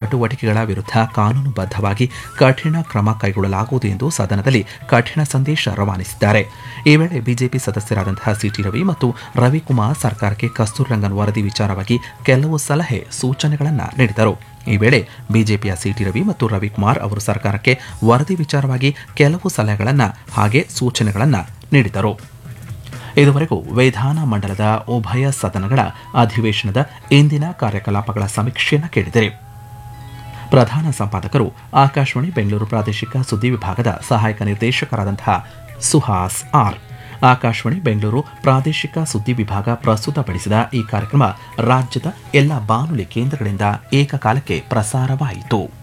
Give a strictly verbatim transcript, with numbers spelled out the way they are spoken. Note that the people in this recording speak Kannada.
ಚಟುವಟಿಕೆಗಳ ವಿರುದ್ಧ ಕಾನೂನುಬದ್ಧವಾಗಿ ಕಠಿಣ ಕ್ರಮ ಕೈಗೊಳ್ಳಲಾಗುವುದು ಎಂದು ಸದನದಲ್ಲಿ ಕಠಿಣ ಸಂದೇಶ ರವಾನಿಸಿದ್ದಾರೆ. ಈ ವೇಳೆ ಬಿಜೆಪಿ ಸದಸ್ಯರಾದಂತಹ ಸಿಟಿ ರವಿ ಮತ್ತು ರವಿಕುಮಾರ್ ಸರ್ಕಾರಕ್ಕೆ ಕಸ್ತೂರಿ ರಂಗನ್ ವರದಿ ವಿಚಾರವಾಗಿ ಕೆಲವು ಸಲಹೆ ಸೂಚನೆಗಳನ್ನು ನೀಡಿದರು. ಈ ವೇಳೆ ಬಿಜೆಪಿಯ ಸಿಟಿ ರವಿ ಮತ್ತು ರವಿಕುಮಾರ್ ಅವರು ಸರ್ಕಾರಕ್ಕೆ ವರದಿ ವಿಚಾರವಾಗಿ ಕೆಲವು ಸಲಹೆಗಳನ್ನು ಹಾಗೆ ಸೂಚನೆಗಳನ್ನು ನೀಡಿದರು. ಇದುವರೆಗೂ ವಿಧಾನ ಮಂಡಲದ ಉಭಯ ಸದನಗಳ ಅಧಿವೇಶನದ ಇಂದಿನ ಕಾರ್ಯಕಲಾಪಗಳ ಸಮೀಕ್ಷೆಯನ್ನು ಕೇಳಿದಿರಿ. ಪ್ರಧಾನ ಸಂಪಾದಕರು ಆಕಾಶವಾಣಿ ಬೆಂಗಳೂರು ಪ್ರಾದೇಶಿಕ ಸುದ್ದಿ ವಿಭಾಗದ ಸಹಾಯಕ ನಿರ್ದೇಶಕರಾದಂತಹ ಸುಹಾಸ್ ಆರ್. ಆಕಾಶವಾಣಿ ಬೆಂಗಳೂರು ಪ್ರಾದೇಶಿಕ ಸುದ್ದಿ ವಿಭಾಗ ಪ್ರಸ್ತುತಪಡಿಸಿದ ಈ ಕಾರ್ಯಕ್ರಮ ರಾಜ್ಯದ ಎಲ್ಲ ಬಾನುಲಿ ಕೇಂದ್ರಗಳಿಂದ ಏಕಕಾಲಕ್ಕೆ ಪ್ರಸಾರವಾಯಿತು.